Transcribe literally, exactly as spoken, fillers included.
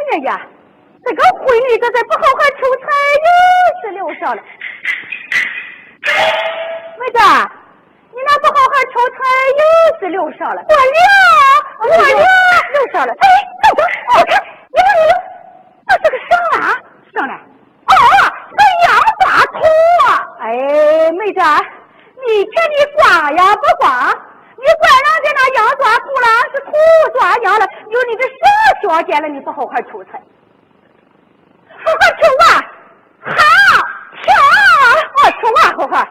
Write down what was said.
呀呀，这个婚礼这再不好好出彩又是六少了。妹子，你那不好好出彩又是六少了。我了，我了，六少了。哎，妹子，我看你看你，这是个啥啊？上来。哦，是羊刮土啊！哎，妹子，你看你刮呀不刮？你管人家那羊抓土了，是土抓羊了，有你这啥条件了？你不好好出彩，好好出啊！好，出啊！我出啊，好好。